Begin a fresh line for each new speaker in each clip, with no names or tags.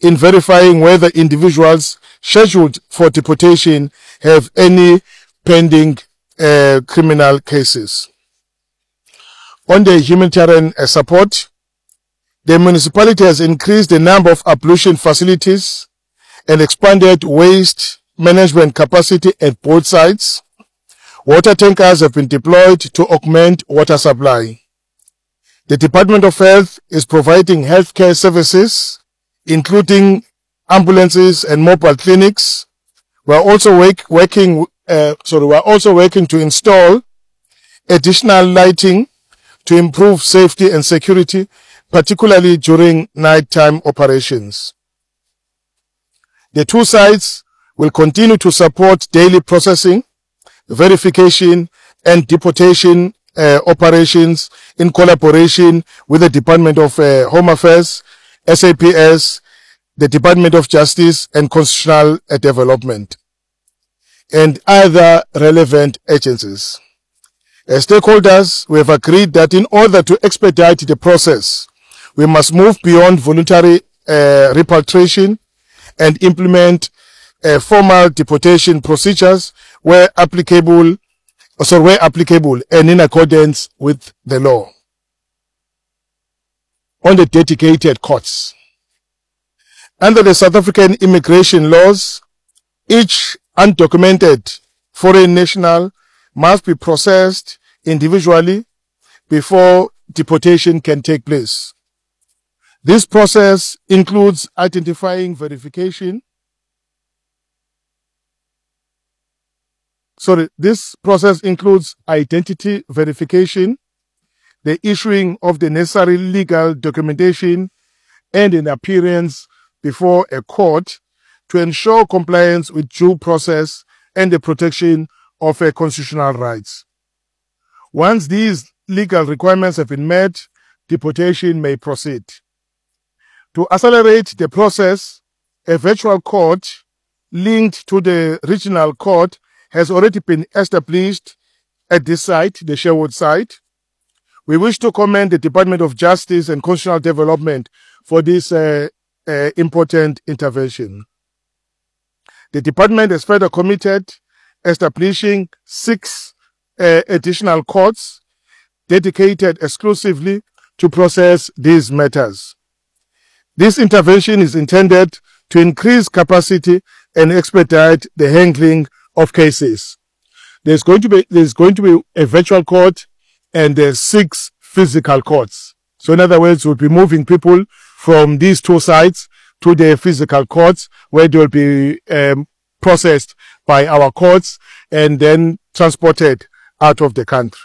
in verifying whether individuals scheduled for deportation have any pending criminal cases. On the humanitarian support, the municipality has increased the number of ablution facilities and expanded waste management capacity at both sites. Water tankers have been deployed to augment water supply. The Department of Health is providing healthcare services, including ambulances and mobile clinics. We are also working to install additional lighting to improve safety and security, particularly during nighttime operations. The two sites will continue to support daily processing, verification, and deportation operations in collaboration with the Department of Home Affairs, SAPS, the Department of Justice and Constitutional Development, and other relevant agencies. As stakeholders, we have agreed that in order to expedite the process, we must move beyond voluntary repatriation and implement formal deportation procedures where applicable and in accordance with the law. On the dedicated courts. Under the South African immigration laws, each undocumented foreign national must be processed individually before deportation can take place. This process includes identifying verification. This process includes identity verification, the issuing of the necessary legal documentation, and an appearance before a court to ensure compliance with due process and the protection of constitutional rights. Once these legal requirements have been met, deportation may proceed. To accelerate the process, a virtual court linked to the regional court has already been established at this site, the Sherwood site. We wish to commend the Department of Justice and Constitutional Development for this important intervention. The department has further committed establishing 6 additional courts dedicated exclusively to process these matters. This intervention is intended to increase capacity and expedite the handling of cases. There's going to be a virtual court and 6 physical courts. So in other words, we'll be moving people from these 2 sites to the physical courts where they will be processed by our courts and then transported out of the country.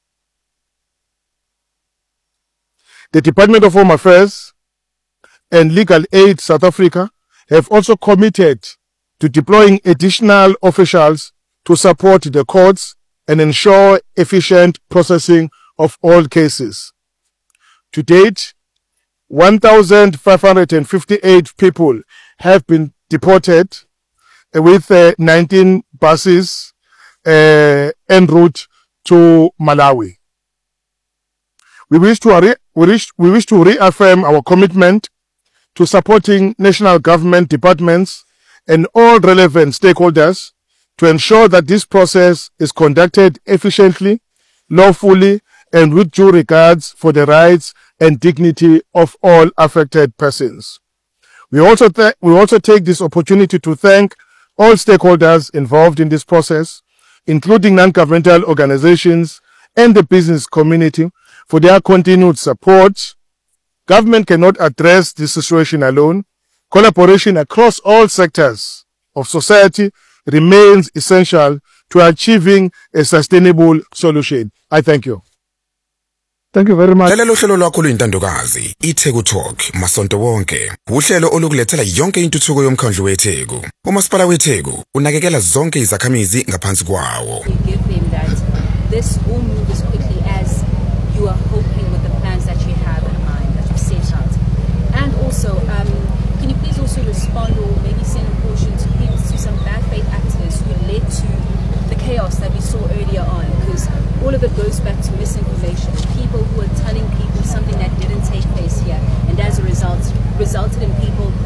The Department of Home Affairs and Legal Aid South Africa have also committed to deploying additional officials to support the courts and ensure efficient processing of all cases. To date, 1,558 people have been deported with 19 buses en route to Malawi. We wish to reaffirm our commitment to supporting national government departments and all relevant stakeholders to ensure that this process is conducted efficiently, lawfully, and with due regards for the rights and dignity of all affected persons. We also take this opportunity to thank all stakeholders involved in this process, including non-governmental organizations and the business community, for their continued support. Government cannot address this situation alone. Collaboration across all sectors of society remains essential to achieving a sustainable solution. I thank you. Thank you very much.
Hlelo hlelo lwakho luyintandokazi iTheku Talk masonto wonke. Uhlelo olukulethela yonke intuthuko yomkhandlu weTheku. uMasipala weTheku unakekela zonke izakhamizi ngaphansi kwawo.
Give them that this will move as quickly as you are hoping